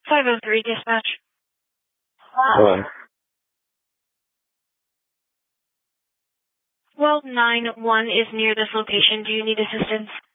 503 dispatch. Hello. Well, 9-1 is near this location. Do you need assistance?